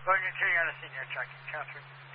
Going to tell you on a senior tracking, Catherine.